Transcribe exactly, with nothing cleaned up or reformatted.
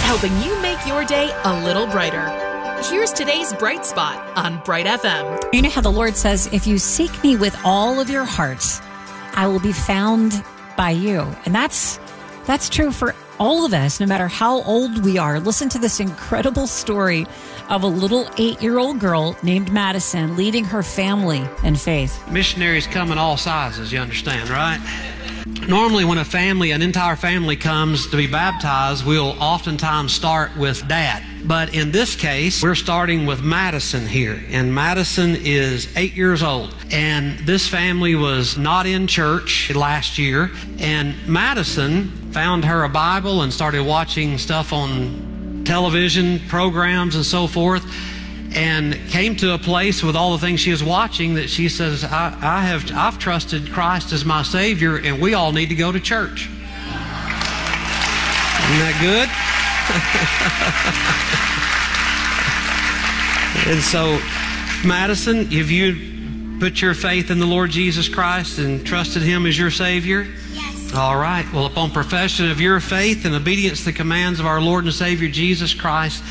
helping you make your day a little brighter. Here's today's Bright Spot on Bright F M. You know how the Lord says, if you seek me with all of your hearts, I will be found by you. And that's that's true for all of us, no matter how old we are. Listen to this incredible story of a little eight-year-old girl named Madison leading her family in faith. Missionaries come in all sizes, you understand, right? Normally when a family, an entire family comes to be baptized, we'll oftentimes start with dad. But in this case, we're starting with Madison here. And Madison is eight years old. And this family was not in church last year. And Madison found her a Bible and started watching stuff on television programs and so forth. And came to a place with all the things she was watching that she says, I, I have, I've trusted Christ as my Savior, and we all need to go to church. Isn't that good? And so, Madison, have you put your faith in the Lord Jesus Christ and trusted Him as your Savior? Yes. All right. Well, upon profession of your faith and obedience to the commands of our Lord and Savior Jesus Christ,